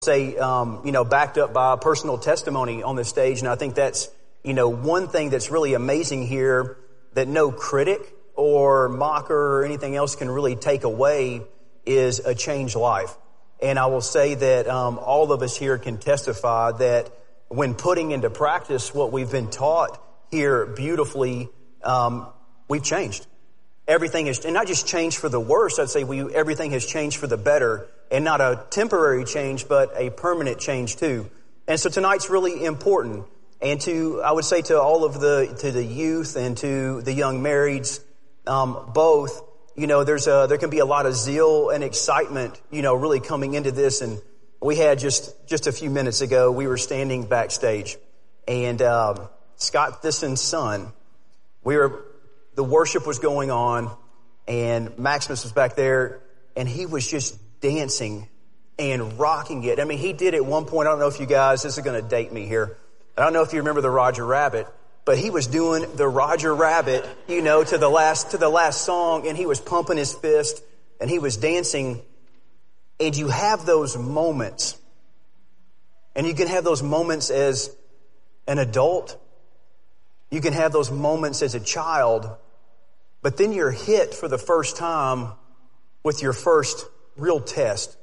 say, backed up by personal testimony on this stage. And I think that's, one thing that's really amazing here that no critic or mocker or anything else can really take away is a changed life. And I will say that all of us here can testify that when putting into practice what we've been taught here beautifully, we've changed. Everything is, and not just changed for the worse, I'd say everything has changed for the better, and not a temporary change, but a permanent change too. And so tonight's really important. And I would say to all of to the youth and to the young marrieds, both, there can be a lot of zeal and excitement, really coming into this. And we had just a few minutes ago, we were standing backstage, and Scott Thisson's son, the worship was going on, and Maximus was back there, and he was just dancing and rocking it. I mean, he did at one point, I don't know if you guys, this is going to date me here. I don't know if you remember the Roger Rabbit, but he was doing the Roger Rabbit, to the last song, and he was pumping his fist, and he was dancing. And you have those moments, and you can have those moments as an adult. You can have those moments as a child, but then you're hit for the first time with your first real test.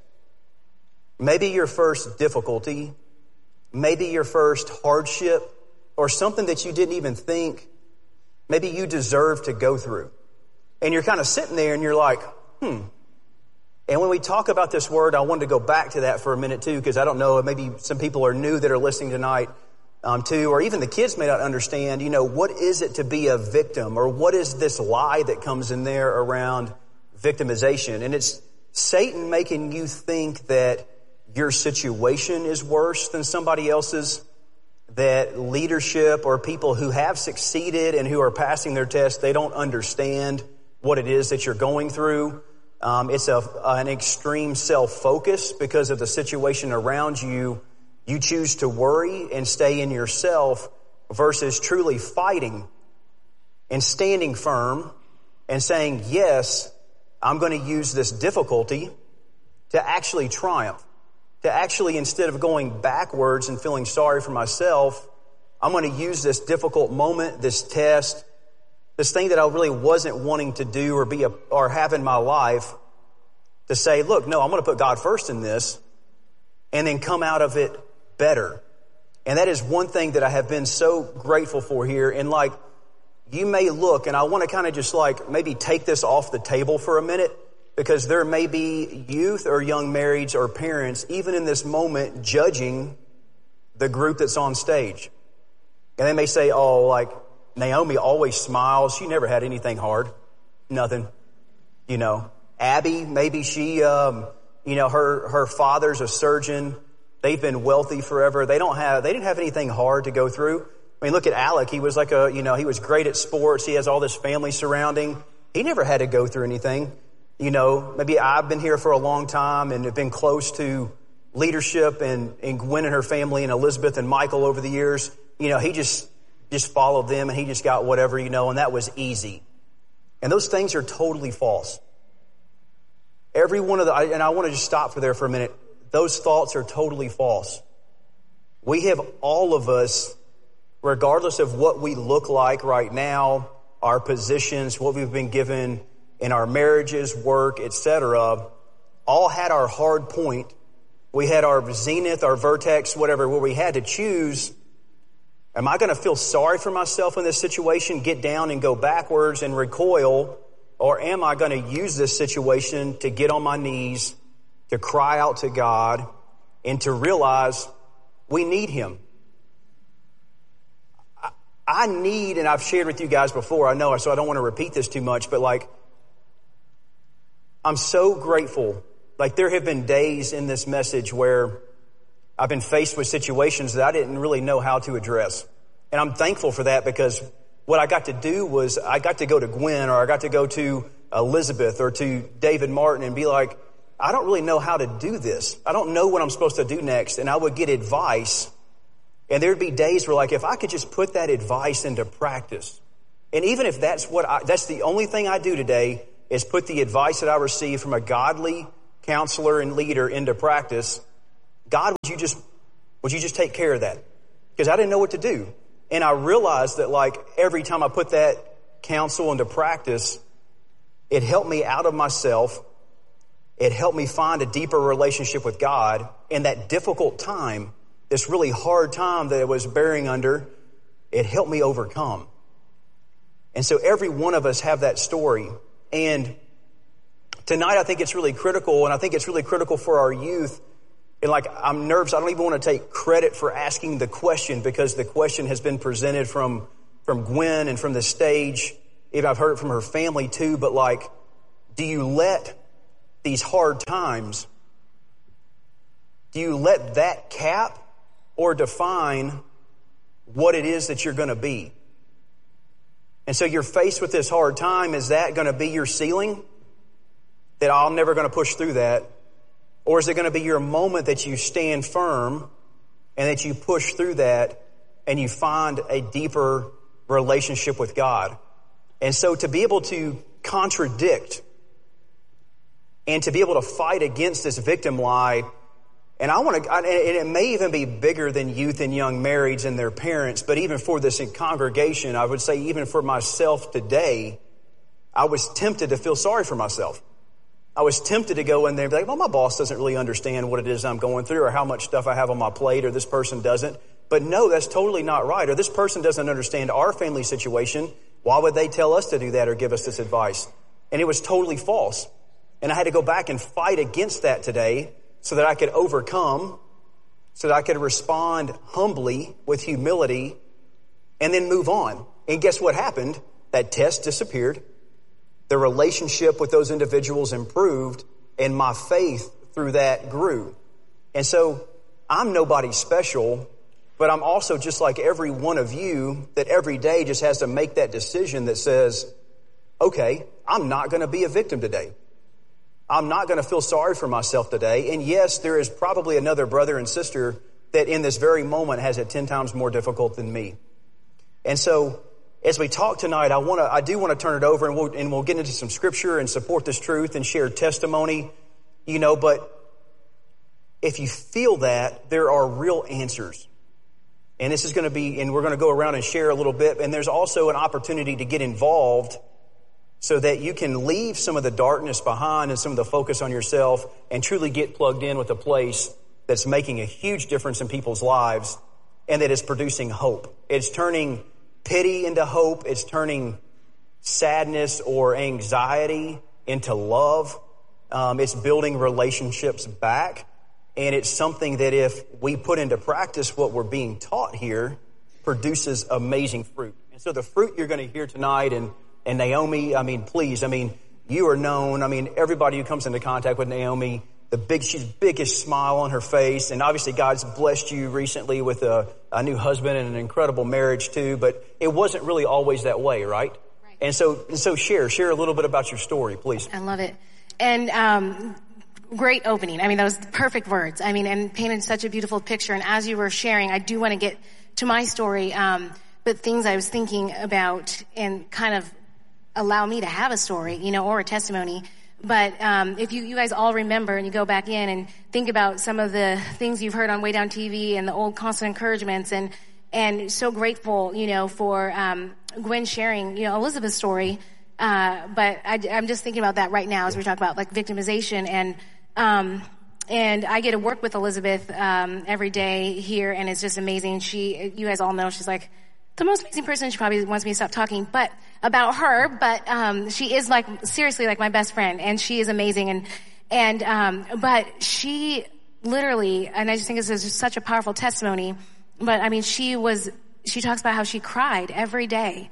Maybe your first difficulty, maybe your first hardship, or something that you didn't even think maybe you deserve to go through. And you're kind of sitting there and you're like, And when we talk about this word, I wanted to go back to that for a minute too, because I don't know, maybe some people are new that are listening tonight too, or even the kids may not understand, what is it to be a victim, or what is this lie that comes in there around victimization? And it's Satan making you think that your situation is worse than somebody else's, that leadership or people who have succeeded and who are passing their test, they don't understand what it is that you're going through. It's an extreme self-focus because of the situation around you. You choose to worry and stay in yourself versus truly fighting and standing firm and saying, yes, I'm going to use this difficulty to actually triumph. To actually, instead of going backwards and feeling sorry for myself, I'm going to use this difficult moment, this test, this thing that I really wasn't wanting to do or have in my life, to say, look, no, I'm going to put God first in this and then come out of it better. And that is one thing that I have been so grateful for here. And you may look, and I want to kind of just maybe take this off the table for a minute, because there may be youth or young marrieds or parents, even in this moment, judging the group that's on stage. And they may say, Naomi always smiles. She never had anything hard. Nothing. Abby, maybe she, her father's a surgeon. They've been wealthy forever. They didn't have anything hard to go through. I mean, look at Alec. He was he was great at sports. He has all this family surrounding. He never had to go through anything. Maybe I've been here for a long time and have been close to leadership and Gwen and her family and Elizabeth and Michael over the years. He just followed them and he just got whatever, and that was easy. And those things are totally false. Every one of and I want to just stop there for a minute. Those thoughts are totally false. We have, all of us, regardless of what we look like right now, our positions, what we've been given in our marriages, work, etc., all had our hard point. We had our zenith, our vertex, whatever, where we had to choose, am I going to feel sorry for myself in this situation, get down and go backwards and recoil, or am I going to use this situation to get on my knees, to cry out to God, and to realize we need Him? I need, and I've shared with you guys before, I know, so I don't want to repeat this too much, but I'm so grateful. There have been days in this message where I've been faced with situations that I didn't really know how to address. And I'm thankful for that, because what I got to do was I got to go to Gwen, or I got to go to Elizabeth or to David Martin and be like, I don't really know how to do this. I don't know what I'm supposed to do next. And I would get advice. And there'd be days where if I could just put that advice into practice. And even if that's the only thing I do today is put the advice that I receive from a godly counselor and leader into practice, God, would you just take care of that? Because I didn't know what to do. And I realized that like every time I put that counsel into practice, it helped me out of myself. It helped me find a deeper relationship with God in that difficult time, this really hard time that I was bearing under. It helped me overcome. And so every one of us have that story. And tonight I think it's really critical, and I think it's really critical for our youth. And like, I'm nervous. I don't even want to take credit for asking the question, because the question has been presented from Gwen and from the stage. Even I've heard it from her family too. But like, do you let these hard times, do you let that cap or define what it is that you're going to be? And so you're faced with this hard time. Is that going to be your ceiling? That I'm never going to push through that? Or is it going to be your moment that you stand firm and that you push through that and you find a deeper relationship with God? And so to be able to contradict and to be able to fight against this victim lie, and it may even be bigger than youth and young marrieds and their parents, but even for this congregation, I would say even for myself today, I was tempted to feel sorry for myself. I was tempted to go in there and be like, well, my boss doesn't really understand what it is I'm going through or how much stuff I have on my plate, or this person doesn't. But no, that's totally not right. Or this person doesn't understand our family situation. Why would they tell us to do that or give us this advice? And it was totally false. And I had to go back and fight against that today so that I could overcome, so that I could respond humbly with humility and then move on. And guess what happened? That test disappeared. The relationship with those individuals improved, and my faith through that grew. And so I'm nobody special, but I'm also just like every one of you that every day just has to make that decision that says, okay, I'm not going to be a victim today. I'm not going to feel sorry for myself today. And yes, there is probably another brother and sister that in this very moment has it 10 times more difficult than me. And so as we talk tonight, I do want to turn it over, and we'll get into some scripture and support this truth and share testimony, but if you feel that, there are real answers. And this is going to be, and we're going to go around and share a little bit. And there's also an opportunity to get involved so that you can leave some of the darkness behind and some of the focus on yourself and truly get plugged in with a place that's making a huge difference in people's lives and that is producing hope. It's turning pity into hope. It's turning sadness or anxiety into love. It's building relationships back. And it's something that if we put into practice what we're being taught here, produces amazing fruit. And so the fruit you're going to hear tonight, and Naomi, please, you are known. Everybody who comes into contact with Naomi, she's biggest smile on her face. And obviously God's blessed you recently with a new husband and an incredible marriage too, but it wasn't really always that way, right? And so share a little bit about your story, please. I love it. And, great opening. That was perfect words. And painted such a beautiful picture. And as you were sharing, I do want to get to my story. But things I was thinking about and kind of allow me to have a story, or a testimony. But if you guys all remember and you go back in and think about some of the things you've heard on Way Down TV and the old constant encouragements, and so grateful, for Gwen sharing, Elizabeth's story. But I'm just thinking about that right now as we talk about like victimization, and I get to work with Elizabeth every day here, and it's just amazing. You guys all know she's like the most amazing person. She probably wants me to stop talking, but about her. But she is like seriously like my best friend, and she is amazing. But she literally, and I just think this is just such a powerful testimony. But she talks about how she cried every day,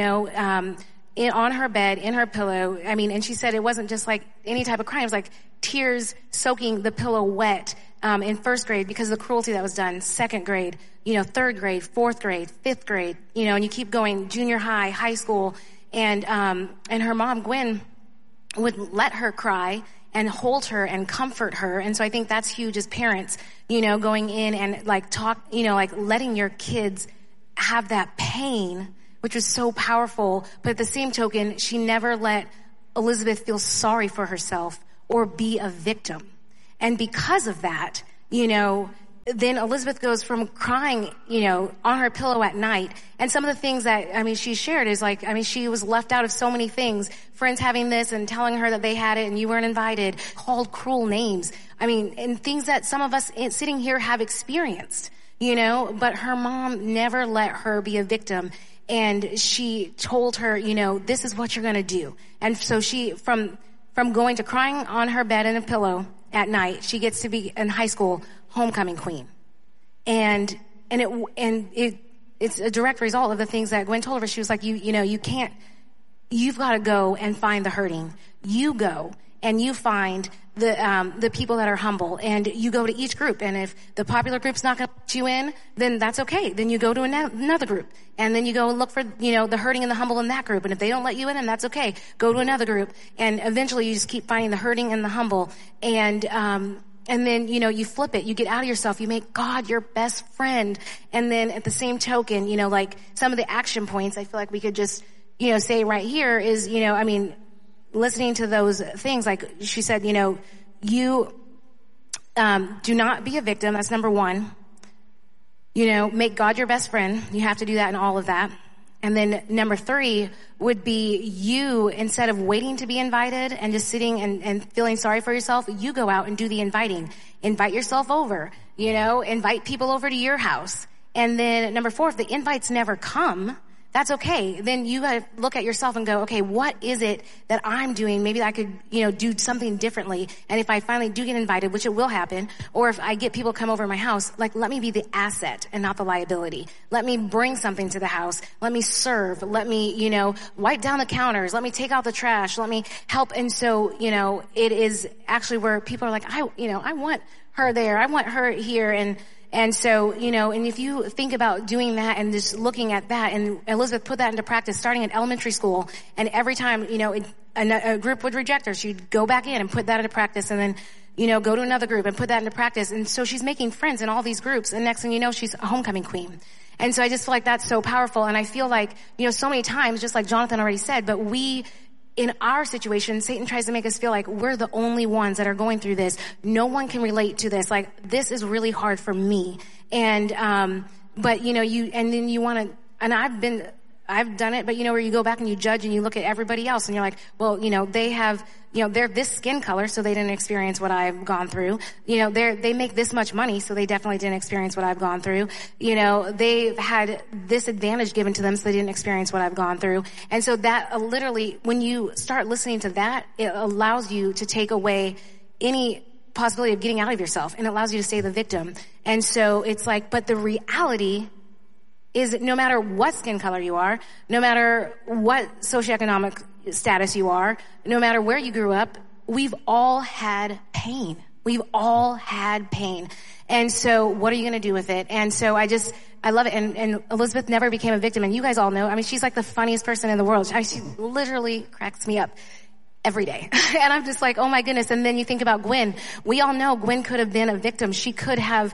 on her bed, in her pillow. And she said it wasn't just like any type of crying. It was like tears soaking the pillow wet, in first grade because of the cruelty that was done. Second grade, third grade, fourth grade, fifth grade, and you keep going, junior high, high school. And her mom, Gwen, would let her cry and hold her and comfort her. And so I think that's huge as parents, going in and like talk, like letting your kids have that pain, which was so powerful. But at the same token, she never let Elizabeth feel sorry for herself or be a victim. And because of that, Then Elizabeth goes from crying, on her pillow at night. And some of the things that, she shared is she was left out of so many things. Friends having this and telling her that they had it and you weren't invited, called cruel names. And things that some of us sitting here have experienced, but her mom never let her be a victim. And she told her, this is what you're going to do. And so she, from going to crying on her bed in a pillow at night, she gets to be in high school homecoming queen. And it's a direct result of the things that Gwen told her. She was like, you've got to go and find the hurting. You go and you find the people that are humble, and you go to each group. And if the popular group's not going to let you in, then that's okay. Then you go to another group, and then you go and look for, the hurting and the humble in that group. And if they don't let you in, then that's okay. Go to another group. And eventually you just keep finding the hurting and the humble. And then, you flip it. You get out of yourself. You make God your best friend. And then at the same token, some of the action points I feel like we could just, say right here is, listening to those things, like she said, you do not be a victim. That's number one. Make God your best friend. You have to do that in all of that. And then number 3 would be you, instead of waiting to be invited and just sitting and feeling sorry for yourself, you go out and do the inviting. Invite yourself over, invite people over to your house. And then number 4, if the invites never come, that's okay. Then you gotta look at yourself and go, okay, what is it that I'm doing? Maybe I could, do something differently. And if I finally do get invited, which it will happen, or if I get people come over my house, let me be the asset and not the liability. Let me bring something to the house. Let me serve. Let me, wipe down the counters. Let me take out the trash. Let me help. And so, it is actually where people are like, I want her there. I want her here. And so, and if you think about doing that and just looking at that, and Elizabeth put that into practice starting at elementary school, and every time, a group would reject her, she'd go back in and put that into practice, and then, go to another group and put that into practice. And so she's making friends in all these groups, and next thing you know, she's a homecoming queen. And so I just feel like that's so powerful. And I feel like, so many times, just like Jonathan already said, but in our situation, Satan tries to make us feel like we're the only ones that are going through this. No one can relate to this. This is really hard for me. And, but and then you want to, and I've done it, but where you go back and you judge and you look at everybody else and you're like, well, they have, they're this skin color, so they didn't experience what I've gone through. They make this much money, so they definitely didn't experience what I've gone through. They've had this advantage given to them, so they didn't experience what I've gone through. And so that literally, when you start listening to that, it allows you to take away any possibility of getting out of yourself, and it allows you to stay the victim. And so it's like, but the reality is no matter what skin color you are, no matter what socioeconomic status you are, no matter where you grew up, we've all had pain. We've all had pain. And so what are you going to do with it? And so I love it. And Elizabeth never became a victim. And you guys all know, she's like the funniest person in the world. She literally cracks me up every day. And I'm just like, oh my goodness. And then you think about Gwen. We all know Gwen could have been a victim. She could have,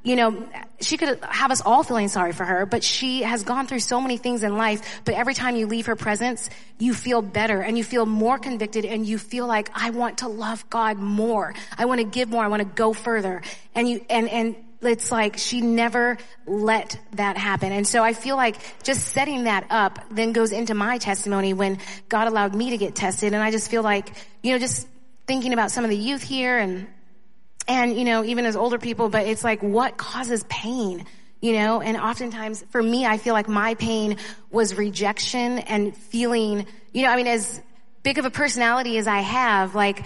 she could have us all feeling sorry for her, but she has gone through so many things in life. But every time you leave her presence, you feel better and you feel more convicted, and you feel like, I want to love God more. I want to give more. I want to go further. And it's like she never let that happen. And so I feel like just setting that up then goes into my testimony when God allowed me to get tested. And I just feel like, just thinking about some of the youth here and even as older people, but it's like, what causes pain? And oftentimes for me, I feel like my pain was rejection and feeling, as big of a personality as I have, the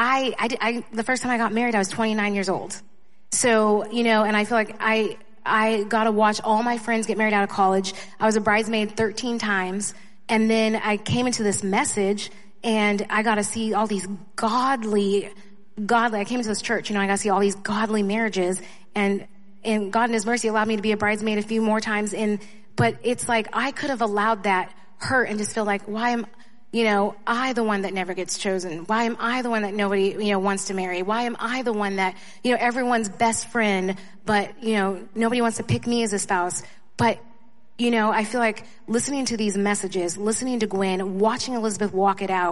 first time I got married, I was 29 years old. So, and I feel like I got to watch all my friends get married out of college. I was a bridesmaid 13 times. And then I came into this message and I got to see all these godly, I came into this church, I got to see all these godly marriages, and God in His mercy allowed me to be a bridesmaid a few more times. But it's like, I could have allowed that hurt and just feel like, why am, I the one that never gets chosen? Why am I the one that nobody, wants to marry? Why am I the one that, everyone's best friend, but, nobody wants to pick me as a spouse? But, I feel like listening to these messages, listening to Gwen, watching Elizabeth walk it out,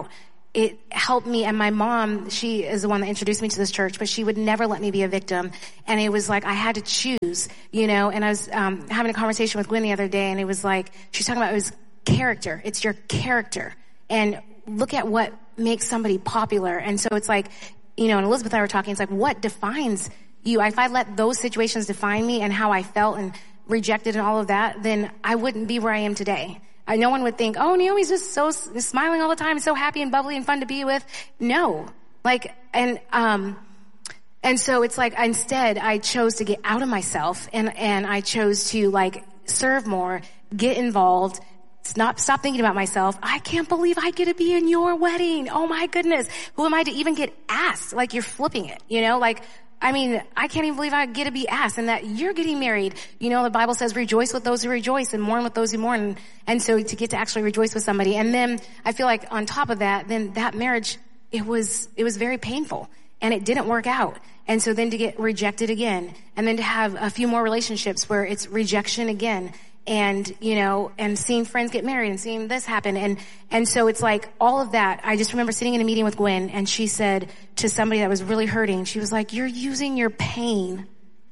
it helped me. And my mom, she is the one that introduced me to this church, but she would never let me be a victim. And it was like I had to choose, and I was having a conversation with Gwen the other day, and it was like, she's talking about it was character. It's your character. And look at what makes somebody popular. And so it's like, and Elizabeth and I were talking, it's like, what defines you? If I let those situations define me and how I felt and rejected and all of that, then I wouldn't be where I am today. No one would think, oh, Naomi's just so smiling all the time, so happy and bubbly and fun to be with. No. And so it's like, instead I chose to get out of myself and I chose to serve more, get involved, stop thinking about myself. I can't believe I get to be in your wedding. Oh my goodness. Who am I to even get asked? Like, you're flipping it, I can't even believe I get to be asked and that you're getting married. The Bible says rejoice with those who rejoice and mourn with those who mourn. And so to get to actually rejoice with somebody. And then I feel like on top of that, then that marriage, it was very painful and it didn't work out. And so then to get rejected again and then to have a few more relationships where it's rejection again. And, and seeing friends get married and seeing this happen. And so it's like all of that. I just remember sitting in a meeting with Gwen and she said to somebody that was really hurting, she was like, you're using your pain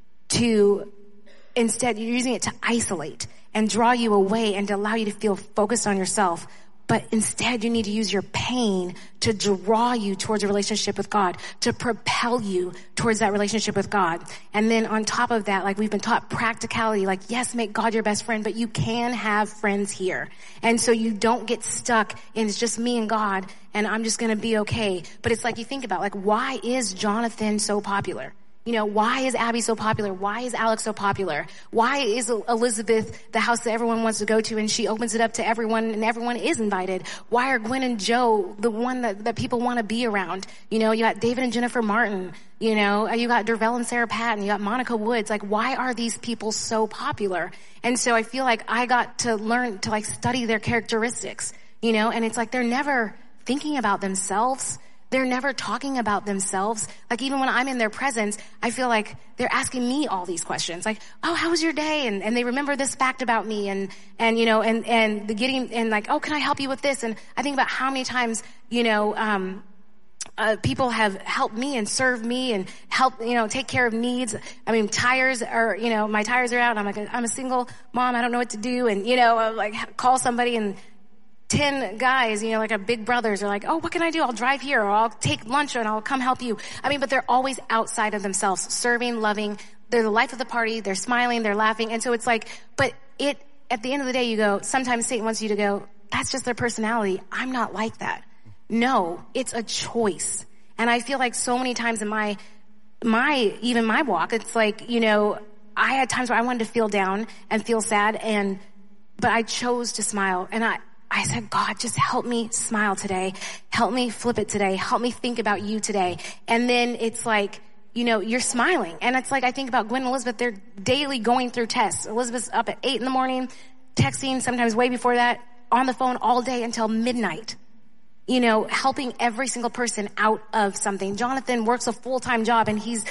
instead you're using it to isolate and draw you away and to allow you to feel focused on yourself. But instead you need to use your pain to draw you towards a relationship with God, to propel you towards that relationship with God. And then on top of that, we've been taught practicality, yes, make God your best friend, but you can have friends here. And so you don't get stuck in it's just me and God and I'm just going to be okay. But it's you think about, why is Jonathan so popular? Why is Abby so popular? Why is Alex so popular? Why is Elizabeth the house that everyone wants to go to and she opens it up to everyone and everyone is invited? Why are Gwen and Joe the one that people want to be around? You got David and Jennifer Martin, you got Dervell and Sarah Patton, you got Monica Woods. Why are these people so popular? And so I feel like I got to learn to study their characteristics, and it's they're never thinking about themselves. They're never talking about themselves. Even when I'm in their presence, I feel like they're asking me all these questions. Oh, how was your day? And they remember this fact about me and the getting, and oh, can I help you with this? And I think about how many times, people have helped me and served me and helped, take care of needs. Tires are, my tires are out. I'm a single mom. I don't know what to do. And, call somebody and 10 guys, a big brothers are oh, what can I do? I'll drive here or I'll take lunch and I'll come help you. But they're always outside of themselves, serving, loving. They're the life of the party. They're smiling. They're laughing. And so it's but at the end of the day, you go, sometimes Satan wants you to go, that's just their personality. I'm not like that. No, it's a choice. And I feel so many times in my walk, it's I had times where I wanted to feel down and feel sad but I chose to smile and I said, God, just help me smile today. Help me flip it today. Help me think about you today. And then it's you're smiling. And it's I think about Gwen and Elizabeth, they're daily going through tests. Elizabeth's up at 8 a.m, texting, sometimes way before that, on the phone all day until midnight. Helping every single person out of something. Jonathan works a full-time job and he's,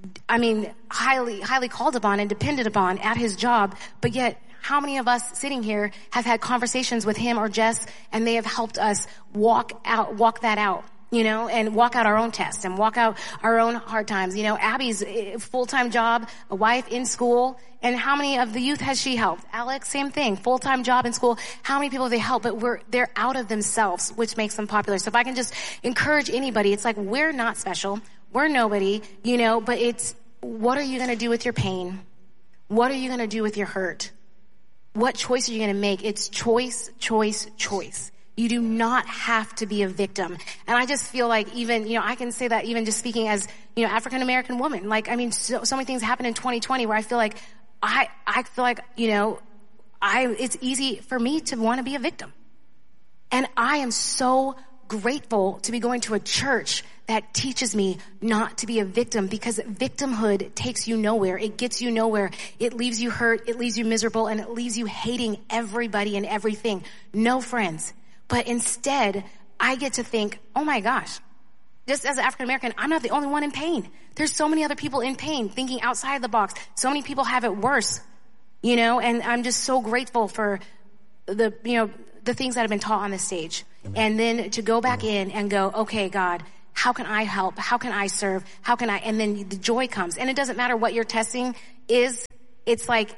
highly, highly called upon and depended upon at his job, but yet how many of us sitting here have had conversations with him or Jess and they have helped us walk that out, and walk out our own tests and walk out our own hard times. Abby's full-time job, a wife in school. And how many of the youth has she helped? Alex, same thing, full-time job in school. How many people have they helped? But they're out of themselves, which makes them popular. So if I can just encourage anybody, it's we're not special. We're nobody, but it's what are you going to do with your pain? What are you going to do with your hurt? What choice are you going to make? It's choice, choice, choice. You do not have to be a victim. And I just feel even, I can say that even just speaking as, African American woman. So many things happen in 2020 where I feel I feel it's easy for me to want to be a victim. And I am so grateful to be going to a church that teaches me not to be a victim, because victimhood takes you nowhere. It gets you nowhere. It leaves you hurt. It leaves you miserable, and it leaves you hating everybody and everything. No friends. But instead, I get to think, oh my gosh, just as an African American, I'm not the only one in pain. There's so many other people in pain, thinking outside the box. So many people have it worse, and I'm just so grateful for the things that have been taught on this stage. And then to go back in and go, okay, God, how can I help? How can I serve? How can I? And then the joy comes. And it doesn't matter what your testing is. It's like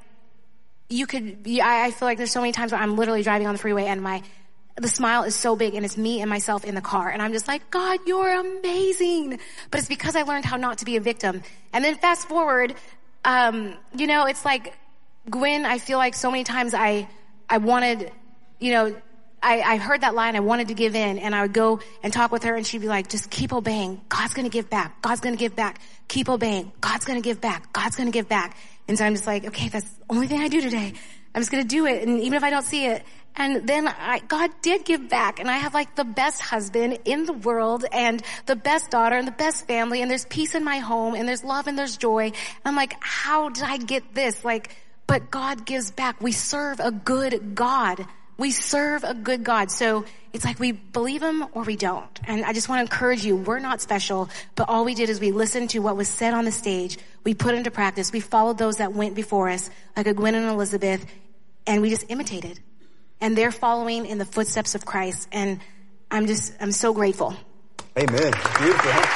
I feel like there's so many times where I'm literally driving on the freeway and the smile is so big and it's me and myself in the car. And I'm just like, God, you're amazing. But it's because I learned how not to be a victim. And then fast forward, it's like Gwen, I feel like so many times I wanted, I heard that line, I wanted to give in, and I would go and talk with her and she'd be like, just keep obeying. God's going to give back. God's going to give back. Keep obeying. God's going to give back. God's going to give back. And so I'm just like, okay, that's the only thing I do today. I'm just going to do it. And even if I don't see it. And then God did give back, and I have like the best husband in the world and the best daughter and the best family, and there's peace in my home and there's love and there's joy. And I'm like, how did I get this? But God gives back. We serve a good God. We serve a good God. So it's like we believe him or we don't. And I just want to encourage you, we're not special, but all we did is we listened to what was said on the stage. We put into practice. We followed those that went before us, like a Gwen and Elizabeth, and we just imitated. And they're following in the footsteps of Christ. And I'm so grateful. Amen. Beautiful, huh?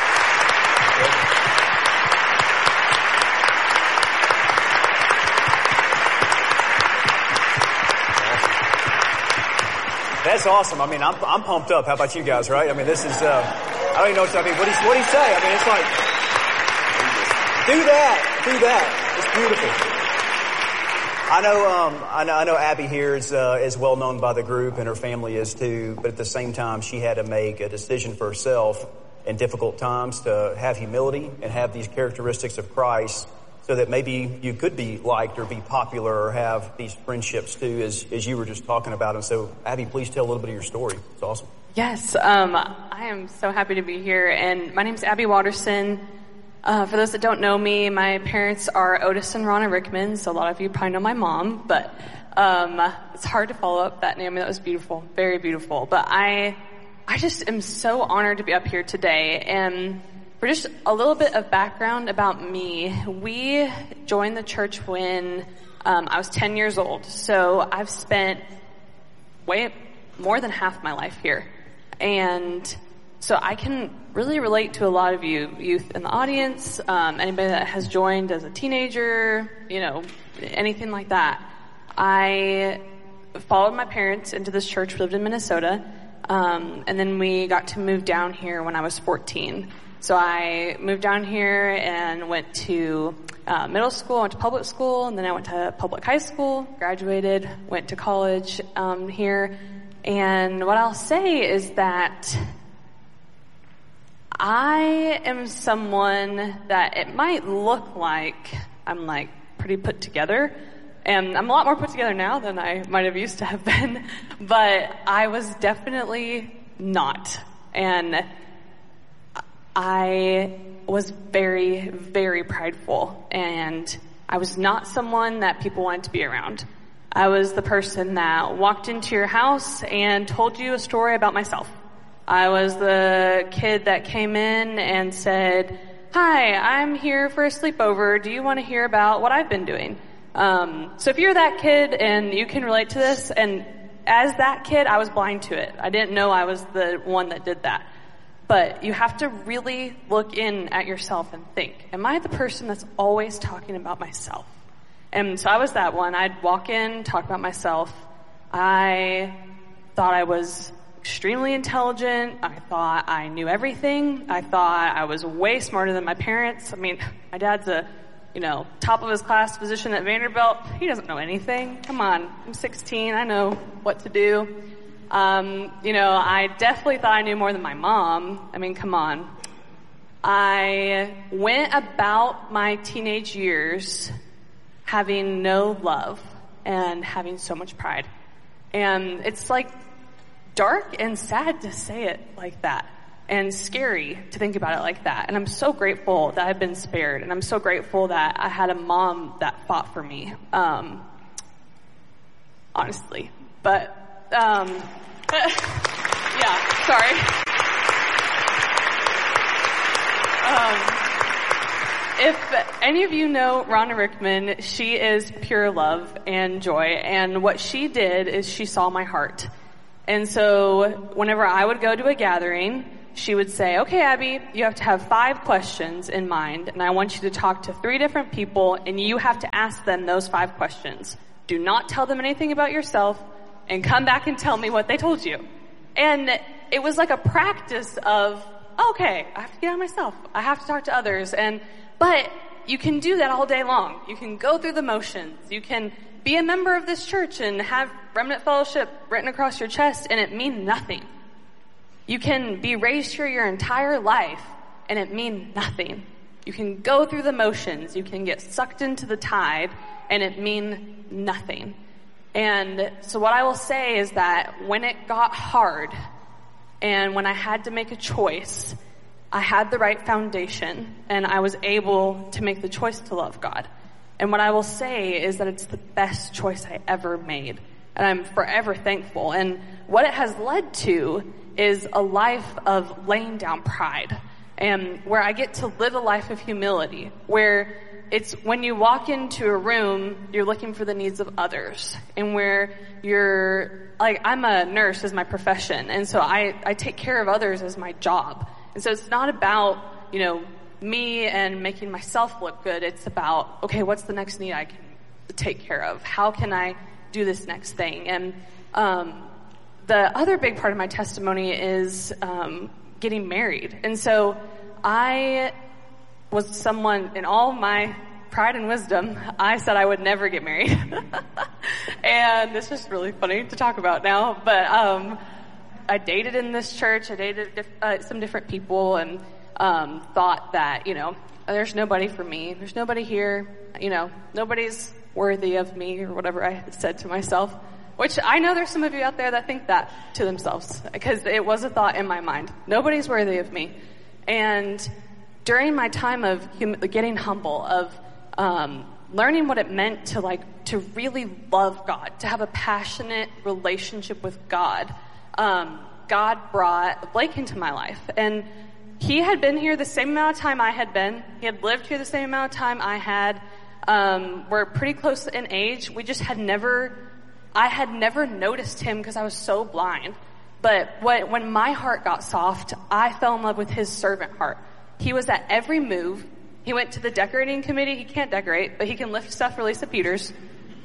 That's awesome. I mean, I'm pumped up. How about you guys, right? I mean, this is, I don't even know what do you say? I mean, it's like, do that. It's beautiful. I know Abby here is well known by the group, and her family is too, but at the same time, she had to make a decision for herself in difficult times to have humility and have these characteristics of Christ so that maybe you could be liked or be popular or have these friendships too, as you were just talking about. And so, Abby, please tell a little bit of your story. It's awesome. Yes, I am so happy to be here, and my name's Abby Watterson. For those that don't know me, my parents are Otis and Ronna Rickman, so a lot of you probably know my mom, but it's hard to follow up that name. That was beautiful, very beautiful. But I just am so honored to be up here today. And for just a little bit of background about me, we joined the church when I was 10 years old. So I've spent way more than half my life here. And so I can really relate to a lot of you, youth in the audience, anybody that has joined as a teenager, anything like that. I followed my parents into this church. We lived in Minnesota, and then we got to move down here when I was 14. So I moved down here and went to middle school, went to public school, and then I went to public high school, graduated, went to college here. And what I'll say is that I am someone that it might look like I'm like pretty put together, and I'm a lot more put together now than I might have used to have been, but I was definitely not. And I was very, very prideful, and I was not someone that people wanted to be around. I was the person that walked into your house and told you a story about myself. I was the kid that came in and said, "Hi, I'm here for a sleepover. Do you want to hear about what I've been doing?" So if you're that kid and you can relate to this, and as that kid, I was blind to it. I didn't know I was the one that did that. But you have to really look in at yourself and think, am I the person that's always talking about myself? And so I was that one. I'd walk in, talk about myself. I thought I was extremely intelligent. I thought I knew everything. I thought I was way smarter than my parents. I mean, my dad's a, top of his class physician at Vanderbilt. He doesn't know anything. Come on, I'm 16. I know what to do. I definitely thought I knew more than my mom. I mean, come on. I went about my teenage years having no love and having so much pride. And it's like dark and sad to say it like that, and scary to think about it like that. And I'm so grateful that I've been spared, and I'm so grateful that I had a mom that fought for me, honestly. But, yeah, sorry. If any of you know Ronna Rickman, she is pure love and joy, and what she did is she saw my heart. And so whenever I would go to a gathering, she would say, okay, Abby, you have to have 5 questions in mind, and I want you to talk to 3 different people, and you have to ask them those 5 questions. Do not tell them anything about yourself, and come back and tell me what they told you. And it was like a practice of, okay, I have to get out of myself. I have to talk to others. But you can do that all day long. You can go through the motions. You can be a member of this church and have Remnant Fellowship written across your chest, and it mean nothing. You can be raised here your entire life, and it mean nothing. You can go through the motions. You can get sucked into the tide, and it mean nothing. And so what I will say is that when it got hard, and when I had to make a choice, I had the right foundation, and I was able to make the choice to love God. And what I will say is that it's the best choice I ever made. And I'm forever thankful. And what it has led to is a life of laying down pride, and where I get to live a life of humility, where it's when you walk into a room, you're looking for the needs of others, and where you're like, I'm a nurse as my profession, and so I take care of others as my job. And so it's not about, me and making myself look good. It's about, okay, what's the next need I can take care of? How can I do this next thing? And the other big part of my testimony is getting married. And so I was someone, in all my pride and wisdom, I said I would never get married. And this is really funny to talk about now, but I dated in this church. I dated some different people, and thought that, there's nobody for me. There's nobody here. Nobody's worthy of me, or whatever I said to myself. Which I know there's some of you out there that think that to themselves, because it was a thought in my mind. Nobody's worthy of me. And during my time of getting humble, of learning what it meant to really love God, to have a passionate relationship with God, God brought Blake into my life. And he had been here the same amount of time I had been. He had lived here the same amount of time I had. We're pretty close in age. I had never noticed him because I was so blind. But when my heart got soft, I fell in love with his servant heart. He was at every move. He went to the decorating committee. He can't decorate, but he can lift stuff for Lisa Peters.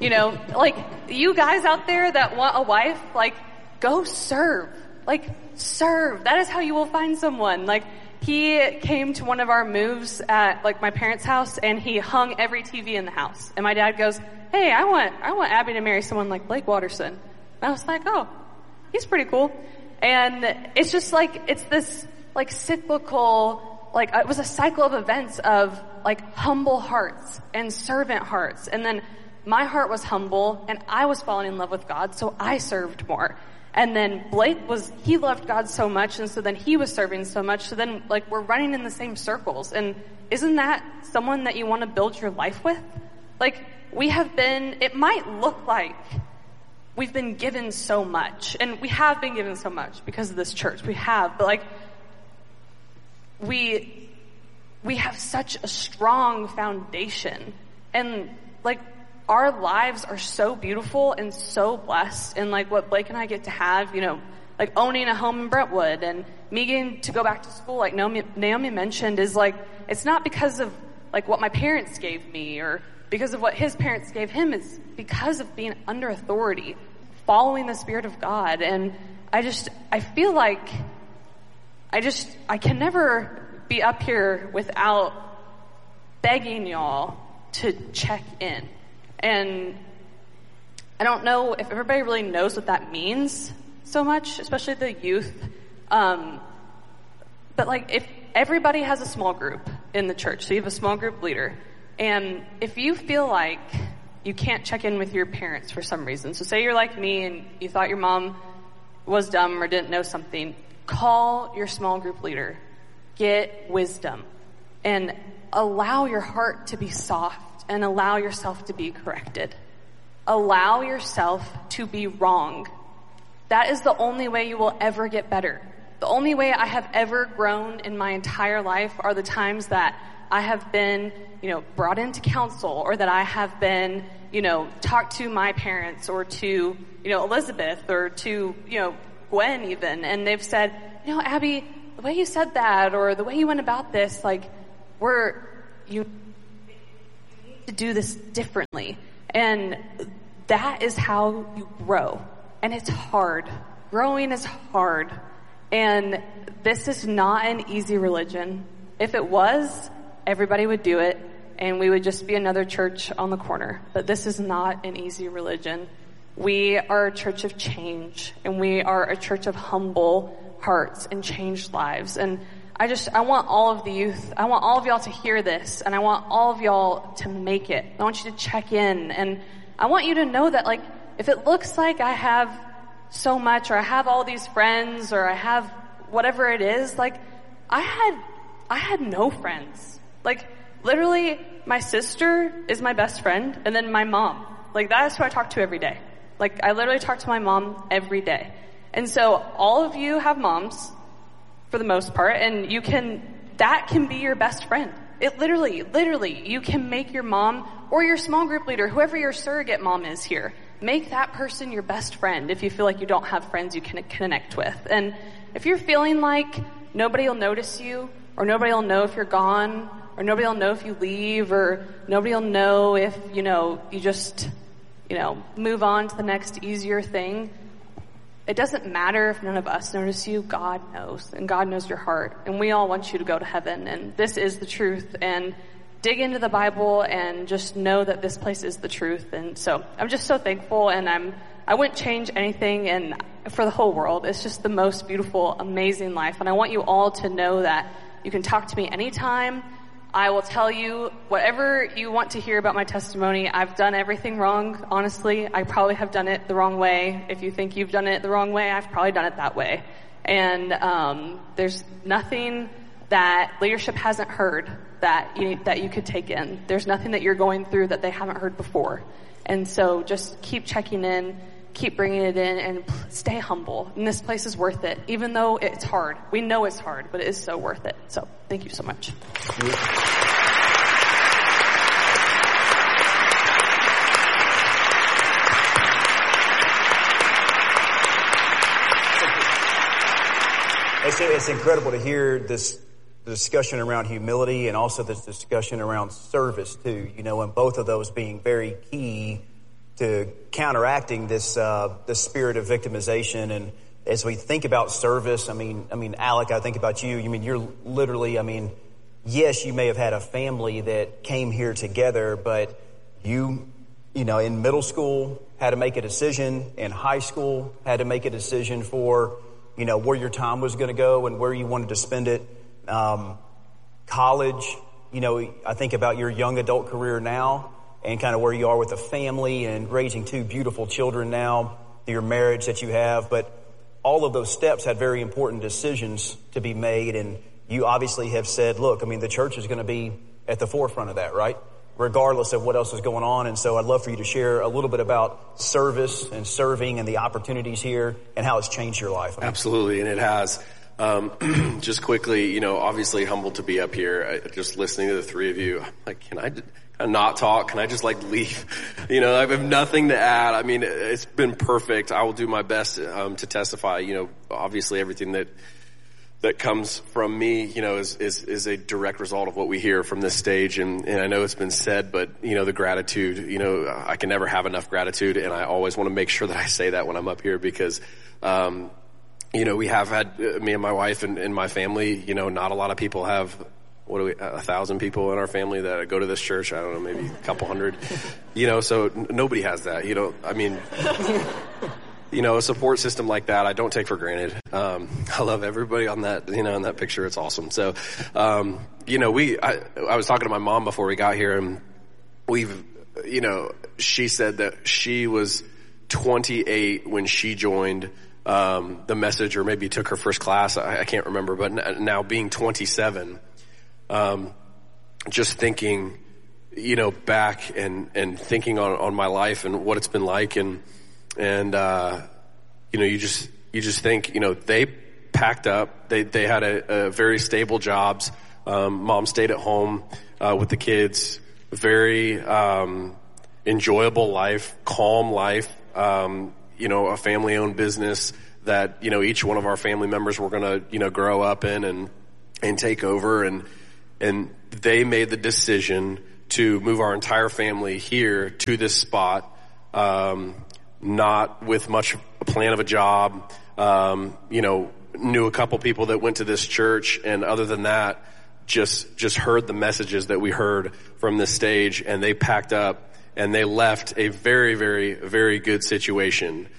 You guys out there that want a wife, go serve. Serve. That is how you will find someone. He came to one of our moves at my parents' house, and he hung every TV in the house. And my dad goes, hey, I want Abby to marry someone like Blake Watterson. And I was like, oh, he's pretty cool. And it's just it's this cyclical, it was a cycle of events of humble hearts and servant hearts. And then my heart was humble, and I was falling in love with God, so I served more. And then Blake he loved God so much, and so then he was serving so much, so then we're running in the same circles. And isn't that someone that you want to build your life with? It might look like we've been given so much, and we have been given so much because of this church. We have, but we have such a strong foundation, and our lives are so beautiful and so blessed, and what Blake and I get to have, owning a home in Brentwood, and me getting to go back to school, Naomi mentioned, is it's not because of what my parents gave me or because of what his parents gave him. It's because of being under authority, following the Spirit of God. And I feel like I can never be up here without begging y'all to check in. And I don't know if everybody really knows what that means so much, especially the youth. But if everybody has a small group in the church, so you have a small group leader, and if you feel like you can't check in with your parents for some reason, so say you're like me and you thought your mom was dumb or didn't know something, call your small group leader, get wisdom, and allow your heart to be soft. And allow yourself to be corrected. Allow yourself to be wrong. That is the only way you will ever get better. The only way I have ever grown in my entire life are the times that I have been, brought into counsel, or that I have been, talked to my parents, or to, Elizabeth, or to, Gwen even, and they've said, you know, Abby, the way you said that, or the way you went about this, like, you need to do this differently. And that is how you grow. And it's hard. Growing is hard. And this is not an easy religion. If it was, everybody would do it, and we would just be another church on the corner. But this is not an easy religion. We are a church of change, and we are a church of humble hearts and changed lives. And I want all of the youth, I want all of y'all to hear this, and I want all of y'all to make it. I want you to check in, and I want you to know that, like, if it looks like I have so much, or I have all these friends, or I have whatever it is, like, I had no friends. Like, literally, my sister is my best friend, and then my mom. Like, that is who I talk to every day. Like, I literally talk to my mom every day. And so all of you have moms, for the most part, and that can be your best friend. It literally, you can make your mom or your small group leader, whoever your surrogate mom is here, make that person your best friend if you feel like you don't have friends you can connect with. And if you're feeling like nobody will notice you, or nobody will know if you're gone, or nobody will know if you leave, or nobody will know if, you just, move on to the next easier thing, it doesn't matter if none of us notice you. God knows, and God knows your heart, and we all want you to go to heaven, and this is the truth. And dig into the Bible and just know that this place is the truth. And so I'm just so thankful, and I wouldn't change anything and for the whole world. It's just the most beautiful, amazing life. And I want you all to know that you can talk to me anytime. I will tell you whatever you want to hear about my testimony. I've done everything wrong, honestly. I probably have done it the wrong way. If you think you've done it the wrong way, I've probably done it that way. And there's nothing that leadership hasn't heard that you could take in. There's nothing that you're going through that they haven't heard before. And so just keep checking in, keep bringing it in, and stay humble. And this place is worth it, even though it's hard. We know it's hard, but it is so worth it. So thank you so much. It's incredible to hear the discussion around humility and also this discussion around service too, and both of those being very key to counteracting this spirit of victimization. And as we think about service, I mean, Alec, I think about you. You're literally, yes, you may have had a family that came here together, but you in middle school had to make a decision, in high school had to make a decision for, where your time was going to go and where you wanted to spend it. College, I think about your young adult career now and kind of where you are with a family and raising two beautiful children now, your marriage that you have. But all of those steps had very important decisions to be made. And you obviously have said, look, the church is going to be at the forefront of that, right? Regardless of what else is going on. And so I'd love for you to share a little bit about service and serving and the opportunities here and how it's changed your life. Absolutely. And it has. Just quickly, obviously humbled to be up here. Just listening to the three of you, I'm like, can I not talk? Can I just leave? I have nothing to add. It's been perfect. I will do my best, to testify. Obviously everything that comes from me, is a direct result of what we hear from this stage. And I know it's been said, but, the gratitude, I can never have enough gratitude. And I always want to make sure that I say that when I'm up here because, we have had, me and my wife and my family, not a lot of people have, 1,000 people in our family that go to this church. I don't know, maybe a couple hundred, so nobody has that, a support system like that, I don't take for granted. I love everybody on that, in that picture. It's awesome. So, I was talking to my mom before we got here and she said that she was 28 when she joined the Message, or maybe took her first class. I can't remember, but now being 27, just thinking, back and thinking on my life and what it's been like. And you just think, they packed up, they had a very stable jobs. Mom stayed at home, with the kids, very, enjoyable life, calm life, a family owned business that, you know, each one of our family members were going to, you know, grow up in and take over. And they made the decision to move our entire family here to this spot, not with much a plan of a job, you know, knew a couple people that went to this church, and other than that, just heard the messages that we heard from this stage, and they packed up and they left a very, very, very good situation,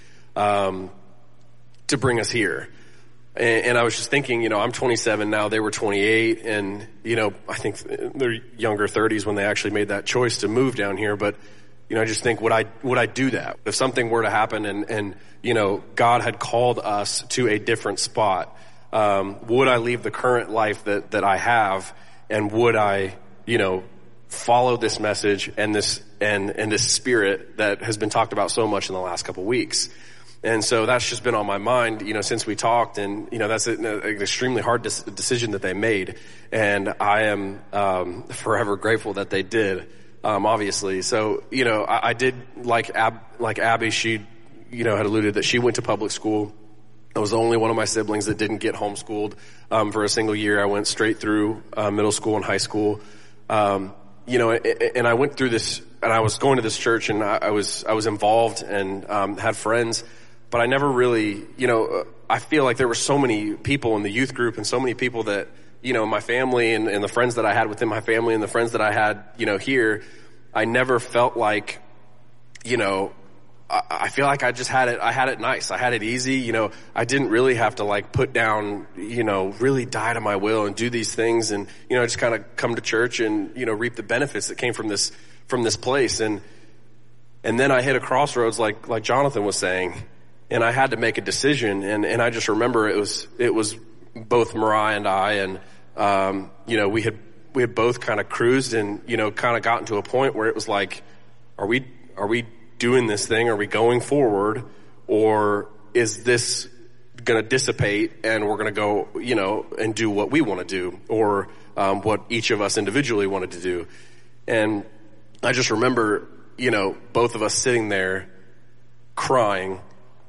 to bring us here. And I was just thinking, you know, I'm 27 now, they were 28, and, you know, I think they're younger 30s when they actually made that choice to move down here. But, you know, I just think, would I do that? If something were to happen and, you know, God had called us to a different spot, would I leave the current life that I have, and would I, you know, follow this message and this spirit that has been talked about so much in the last couple weeks? And so that's just been on my mind, you know, since we talked, and, you know, that's an extremely hard decision that they made. And I am, forever grateful that they did, obviously. So, you know, I did, like Abby, she, you know, had alluded that she went to public school. I was the only one of my siblings that didn't get homeschooled, for a single year. I went straight through, middle school and high school. You know, and I went through this, and I was going to this church, and I was involved and, had friends. But I never really, you know, I feel like there were so many people in the youth group and so many people that, you know, my family and the friends that I had within my family and the friends that I had, you know, here, I never felt like, you know, I feel like I just had it nice. I had it easy. You know, I didn't really have to like put down, you know, really die to my will and do these things. And, you know, I just kind of come to church and, you know, reap the benefits that came from this place. And then I hit a crossroads like Jonathan was saying. And I had to make a decision, and I just remember it was both Mariah and I, and you know, we had both kind of cruised and, you know, kind of gotten to a point where it was like, are we doing this thing? Are we going forward, or is this going to dissipate and we're going to go, you know, and do what we want to do, or what each of us individually wanted to do? And I just remember, you know, both of us sitting there crying.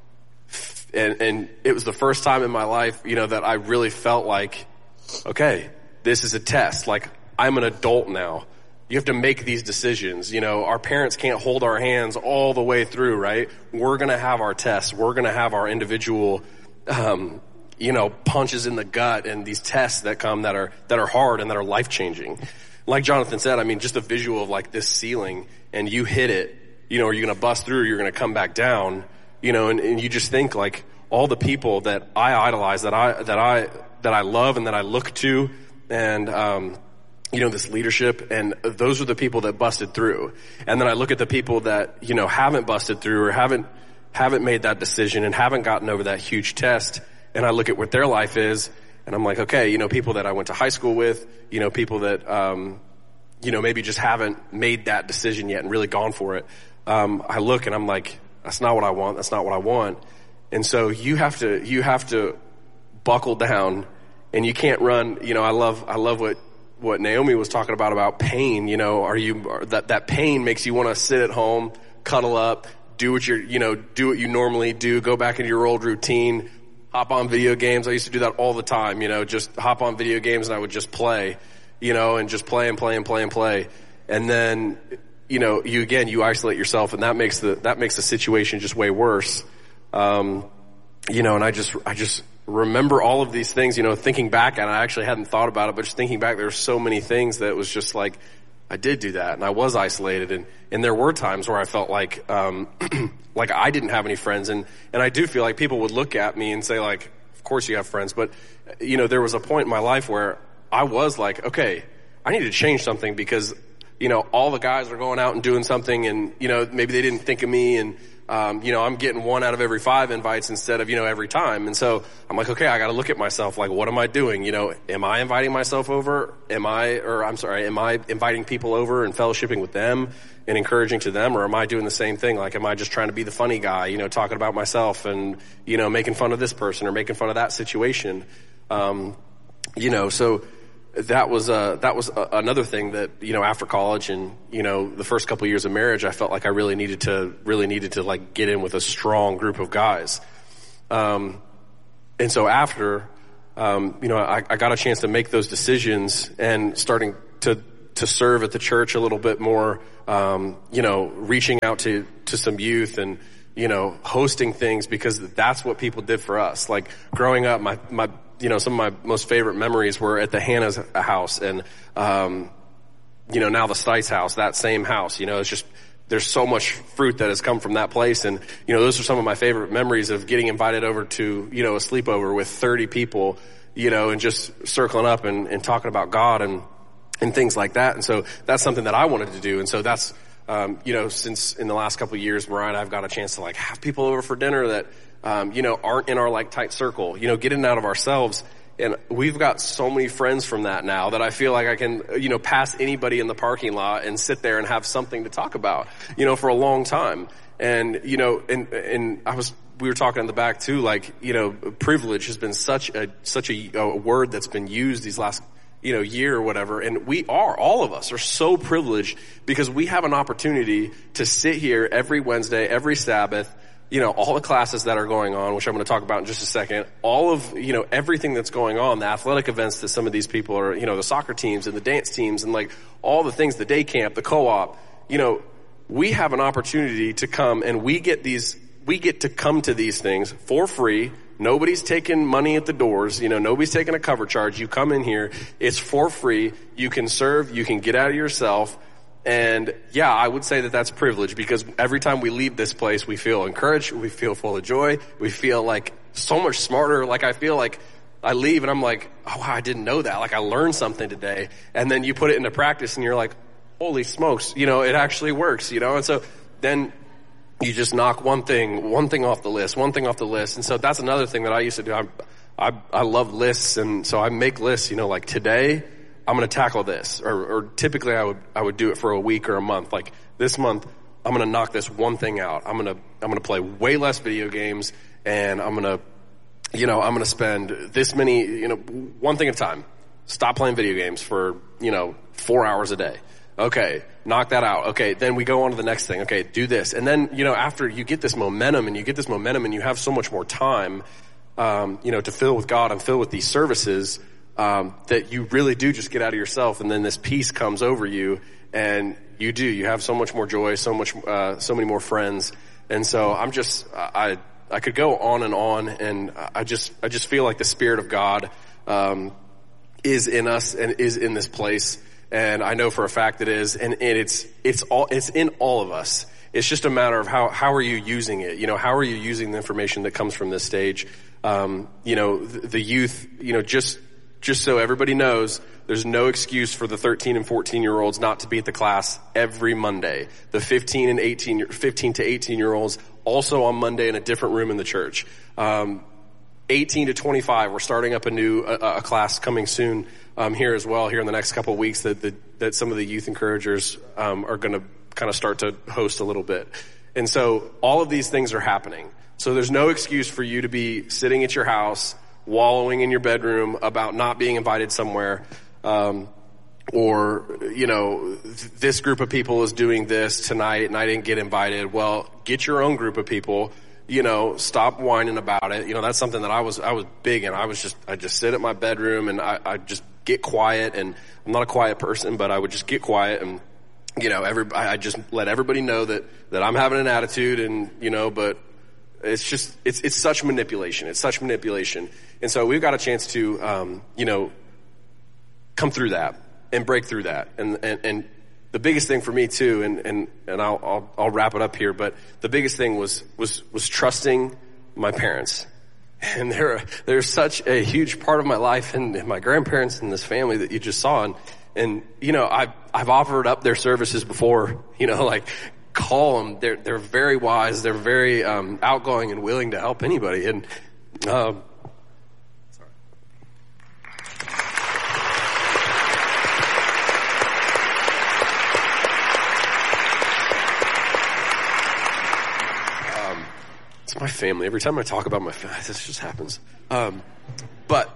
And it was the first time in my life, you know, that I really felt like, okay, this is a test. Like, I'm an adult now. You have to make these decisions. You know, our parents can't hold our hands all the way through, right? We're going to have our tests. We're going to have our individual, you know, punches in the gut, and these tests that come that are hard and that are life changing. Like Jonathan said, I mean, just a visual of like this ceiling, and you hit it, you know, are you going to bust through, or you're going to come back down? You know, and you just think like all the people that I idolize, that I love and that I look to, and, you know, this leadership, and those are the people that busted through. And then I look at the people that, you know, haven't busted through, or haven't made that decision and haven't gotten over that huge test. And I look at what their life is, and I'm like, okay, you know, people that I went to high school with, you know, people that, you know, maybe just haven't made that decision yet and really gone for it. I look and I'm like, that's not what I want. That's not what I want. And so you have to buckle down, and you can't run. You know, I love what Naomi was talking about pain. You know, that pain makes you want to sit at home, cuddle up, do what you normally do, go back into your old routine, hop on video games. I used to do that all the time, you know, just hop on video games and I would just play, you know, and just play and play and play and play. And then, you know, you isolate yourself, and that makes the situation just way worse. You know, and I just remember all of these things, you know, thinking back, and I actually hadn't thought about it, but just thinking back, there were so many things that was just like, I did do that, and I was isolated, and there were times where I felt like, like I didn't have any friends, and I do feel like people would look at me and say like, of course you have friends, but, you know, there was a point in my life where I was like, okay, I need to change something, because, you know, all the guys are going out and doing something, and, you know, maybe they didn't think of me, and, you know, I'm getting 1 out of every 5 invites instead of, you know, every time. And so I'm like, okay, I got to look at myself. Like, what am I doing? You know, am I inviting myself over? Am I inviting people over and fellowshipping with them and encouraging to them? Or am I doing the same thing? Like, am I just trying to be the funny guy, you know, talking about myself and, you know, making fun of this person or making fun of that situation? You know, so that was another thing that, you know, after college and, you know, the first couple of years of marriage, I felt like I really needed to like get in with a strong group of guys. so after, I got a chance to make those decisions and starting to serve at the church a little bit more, reaching out to some youth and, hosting things, because that's what people did for us. Like growing up, my some of my most favorite memories were at the Hannah's house and, now the Stites house, that same house. It's just, there's so much fruit that has come from that place. And, those are some of my favorite memories of getting invited over to, a sleepover with 30 people, and just circling up and talking about God and things like that. And so that's something that I wanted to do. And so that's, since in the last couple of years, Mariah and I've got a chance to have people over for dinner that, aren't in our tight circle, getting out of ourselves. And we've got so many friends from that now that I feel like I can, pass anybody in the parking lot and sit there and have something to talk about, for a long time. And, we were talking in the back too, privilege has been such a word that's been used these last, year or whatever. And all of us are so privileged because we have an opportunity to sit here every Wednesday, every Sabbath, all the classes that are going on, which I'm going to talk about in just a second, all of, everything that's going on, the athletic events that some of these people are, the soccer teams and the dance teams and all the things, the day camp, the co-op, we have an opportunity to come and we get to come to these things for free. Nobody's taking money at the doors. Nobody's taking a cover charge. You come in here. It's for free. You can serve. You can get out of yourself. And yeah, I would say that that's privilege because every time we leave this place, we feel encouraged. We feel full of joy. We feel so much smarter. I feel like I leave and I'm like, oh, wow, I didn't know that. I learned something today. And then you put it into practice and you're like, holy smokes, it actually works, And so then you just knock one thing off the list. And so that's another thing that I used to do. I love lists. And so I make lists, today I'm going to tackle this, or typically I would do it for a week or a month. This month, I'm going to knock this one thing out. I'm going to play way less video games, and I'm going to spend this many, one thing at a time. Stop playing video games for, 4 hours a day. Okay, knock that out. Okay, then we go on to the next thing. Okay, do this. And then, after you get this momentum and you have so much more time, to fill with God and fill with these services, that you really do just get out of yourself, and then this peace comes over you, and you have so much more joy, so many more friends. And so I could go on, and I just feel like the Spirit of God, is in us and is in this place. And I know for a fact it is, and it's in all of us. It's just a matter of how are you using it? How are you using the information that comes from this stage? The youth, just so everybody knows, there's no excuse for the 13 and 14-year-olds not to be at the class every Monday. The 15 to 18-year-olds also on Monday in a different room in the church. 18 to 25, we're starting up a new a class coming soon here as well, here in the next couple of weeks that some of the youth encouragers are going to kind of start to host a little bit. And so all of these things are happening. So there's no excuse for you to be sitting at your house, wallowing in your bedroom about not being invited somewhere, or this group of people is doing this tonight and I didn't get invited. Well, get your own group of people. Stop whining about it. That's something that I was big in. I just sit at my bedroom and I just get quiet, and I'm not a quiet person, but I would just get quiet and, I just let everybody know that I'm having an attitude and, but it's just, it's such manipulation. It's such manipulation. And so we've got a chance to, come through that and break through that. And the biggest thing for me too, and I'll wrap it up here, but the biggest thing was trusting my parents. And they're such a huge part of my life and my grandparents and this family that you just saw. And I've offered up their services before, call them. They're very wise. They're very, outgoing and willing to help anybody. And, it's my family. Every time I talk about my family, this just happens. But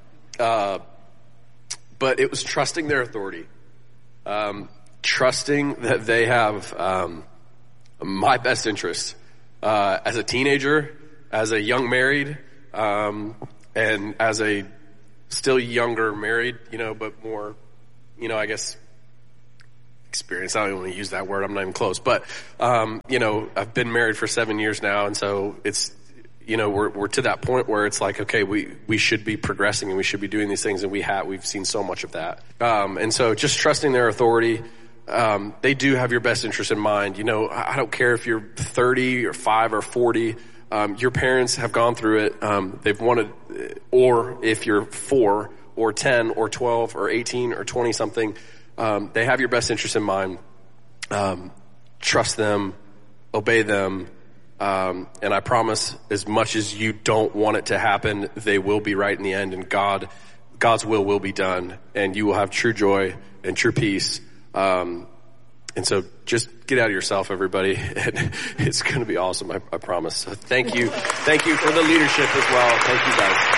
it was trusting their authority, trusting that they have my best interest as a teenager, as a young married, And as a still younger married, but more, I guess experience. I don't want to use that word. I'm not even close, but, I've been married for 7 years now. And so it's, we're to that point where it's like, okay, we should be progressing and we should be doing these things. And we've seen so much of that. And so just trusting their authority, they do have your best interest in mind. I don't care if you're 30 or 5 or 40, your parents have gone through it. They've wanted, or if you're 4 or 10 or 12 or 18 or 20 something, they have your best interest in mind. Trust them, obey them. And I promise, as much as you don't want it to happen, they will be right in the end, and God's will be done, and you will have true joy and true peace. And so just get out of yourself, everybody. And it's going to be awesome. I promise. So thank you. Thank you for the leadership as well. Thank you guys.